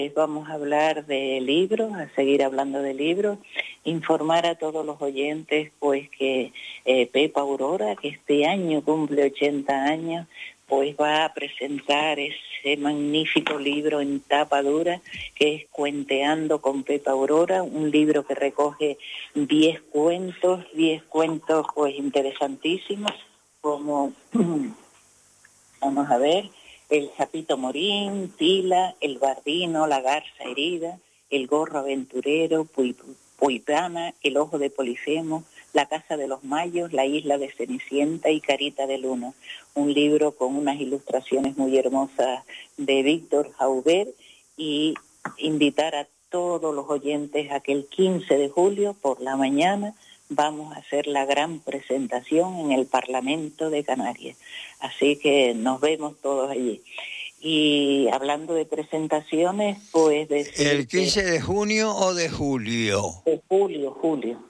Vamos a hablar de libros, a seguir hablando de libros, informar a todos los oyentes pues que Pepa Aurora, que este año cumple 80 años, pues va a presentar ese magnífico libro en tapa dura que es Cuenteando con Pepa Aurora, un libro que recoge 10 cuentos pues interesantísimos, como vamos a ver, El sapito morín, Tila, El bardino, La garza herida, El gorro aventurero, Puipana, El ojo de Polifemo, La casa de los mayos, La isla de Cenicienta y Carita de luna. Un libro con unas ilustraciones muy hermosas de Víctor Jauber, y invitar a todos los oyentes a que el 15 de julio por la mañana vamos a hacer la gran presentación en el Parlamento de Canarias. Así que nos vemos todos allí. Y hablando de presentaciones, pues decir... ¿El 15 de junio o de julio? De julio.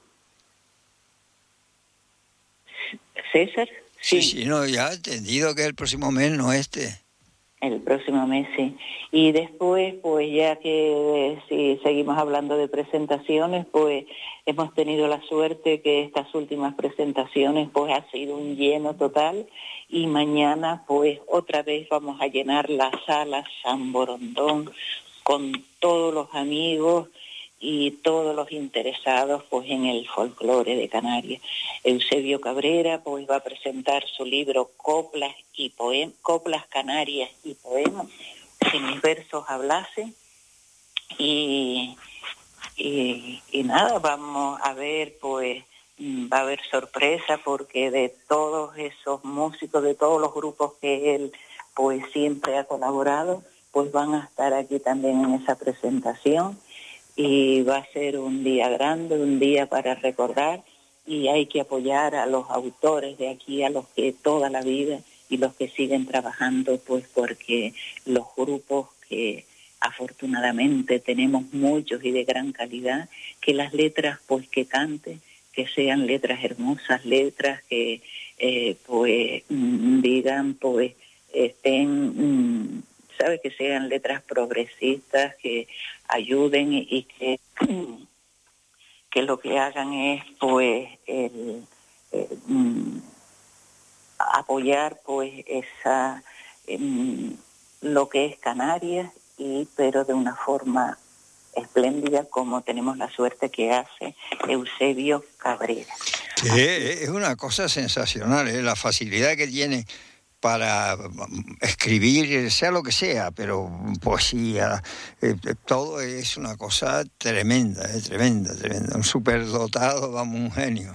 ¿César? Sí, no, ya he entendido que el próximo mes, no este. El próximo mes, sí. Y después, pues ya que si seguimos hablando de presentaciones, pues hemos tenido la suerte que estas últimas presentaciones pues ha sido un lleno total, y mañana pues otra vez vamos a llenar la sala San Borondón con todos los amigos y todos los interesados pues en el folclore de Canarias. Eusebio Cabrera pues va a presentar su libro Coplas Canarias y Poemas, Si mis versos hablasen, y nada, vamos a ver, pues va a haber sorpresa, porque de todos esos músicos, de todos los grupos que él pues siempre ha colaborado, pues van a estar aquí también en esa presentación. Y va a ser un día grande, un día para recordar, y hay que apoyar a los autores de aquí, a los que toda la vida y los que siguen trabajando, pues porque los grupos que afortunadamente tenemos muchos y de gran calidad, que las letras pues que canten, que sean letras hermosas, letras que pues digan, pues estén... ¿sabes? Que sean letras progresistas, que ayuden y que lo que hagan es pues apoyar pues esa lo que es Canarias, pero de una forma espléndida, como tenemos la suerte que hace Eusebio Cabrera. Que es una cosa sensacional, la facilidad que tiene para escribir, sea lo que sea, pero poesía, todo es una cosa tremenda, tremenda. Un superdotado, vamos, un genio.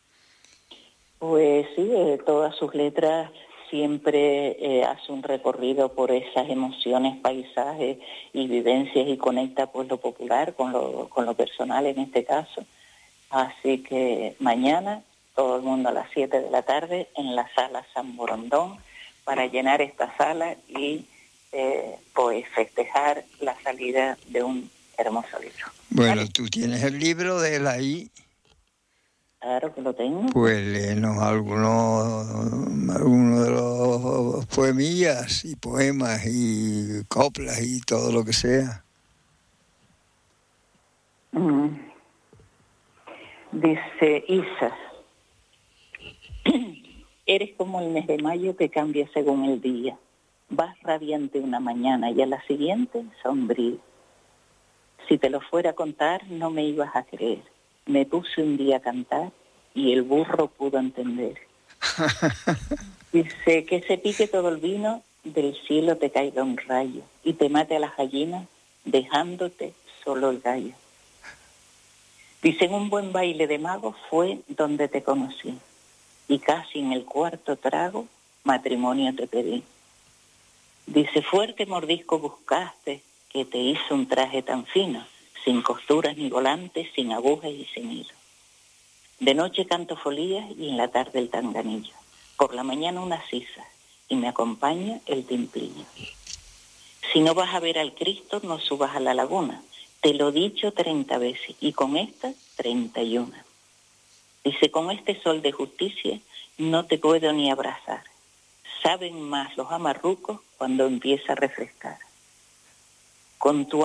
Pues sí, todas sus letras siempre hace un recorrido por esas emociones, paisajes y vivencias, y conecta pues lo popular con lo personal en este caso. Así que mañana todo el mundo a las 7 de la tarde en la sala San Borondón, para llenar esta sala y pues festejar la salida de un hermoso libro. Bueno, ¿vale? tú tienes el libro de él ahí. Claro que lo tengo. Pues léenos algunos de los poemillas y poemas y coplas y todo lo que sea. Dice Isa: eres como el mes de mayo que cambia según el día. Vas radiante una mañana y a la siguiente sombrío. Si te lo fuera a contar no me ibas a creer. Me puse un día a cantar y el burro pudo entender. Dice que se pique todo el vino, del cielo te caiga un rayo y te mate a las gallinas, dejándote solo el gallo. Dice: en un buen baile de magos fue donde te conocí, y casi en el cuarto trago matrimonio te pedí. Dice: fuerte mordisco buscaste, que te hizo un traje tan fino, sin costuras ni volantes, sin agujas y sin hilo. De noche canto folías y en la tarde el tanganillo. Por la mañana una sisa y me acompaña el timplillo. Si no vas a ver al Cristo, no subas a la laguna. Te lo he dicho 30 veces y con esta 31. Dice: con este sol de justicia no te puedo ni abrazar. Saben más los amarrucos cuando empieza a refrescar. Con tu